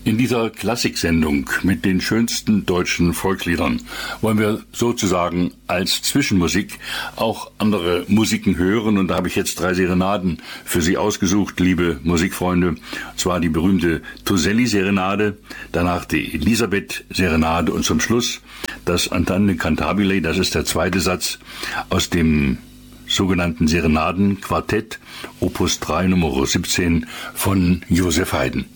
In dieser Klassiksendung mit den schönsten deutschen Volksliedern wollen wir sozusagen als Zwischenmusik auch andere Musiken hören. Und da habe ich jetzt 3 Serenaden für Sie ausgesucht, liebe Musikfreunde. Und zwar die berühmte Toselli-Serenade, danach die Elisabeth-Serenade und zum Schluss das Andante cantabile, das ist der zweite Satz aus dem sogenannten Serenadenquartett, Opus 3, Nummer 17 von Joseph Haydn.